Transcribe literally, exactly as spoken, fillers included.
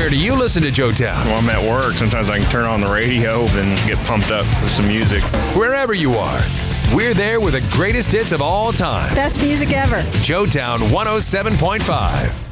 Where do you listen to Joetown? When I'm at work, sometimes I can turn on the radio and get pumped up with some music. Wherever you are, we're there with the greatest hits of all time. Best music ever. Joetown one oh seven point five.